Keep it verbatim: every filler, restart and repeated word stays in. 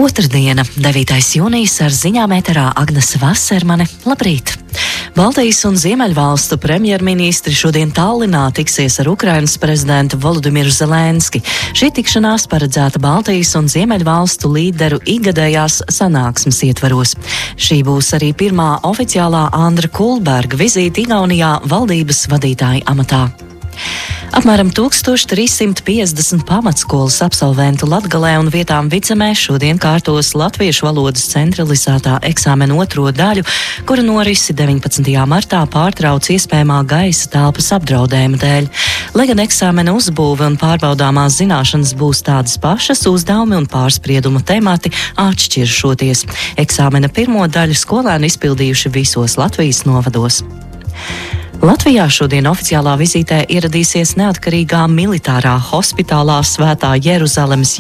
Otrdiena, devītais jūnijas, ar ziņām ēterā Agnese Vasermane. Labrīt! Baltijas un Ziemeļvalstu premjerministri šodien Tallinā tiksies ar Ukrainas prezidentu Volodimiru Zelenski. Šī tikšanās paredzēta Baltijas un Ziemeļvalstu līderu ikgadējās sanāksmes ietvaros. Šī būs arī pirmā oficiālā Andra Kulberga vizīte Igaunijā valdības vadītāja amatā. Apmēram tūkstoš trīs simti piecdesmit pamatskolas absolventu Latgalē un vietām Vidzemē šodien kārtos latviešu valodas centralizētā eksāmena otro daļu, kura norisi deviņpadsmitajā martā pārtrauc iespējamā gaisa telpas apdraudējuma dēļ. Lai gan eksāmena uzbūve un pārbaudāmās zināšanas būs tādas pašas, uzdevumi un pārsprieduma temati atšķiršoties. Eksāmena pirmo daļu skolēni izpildījuši visos Latvijas novados. Latvijā šodien oficiālā vizītē ieradīsies neatkarīgā militārā hospitālā Svētā Jeruzalemes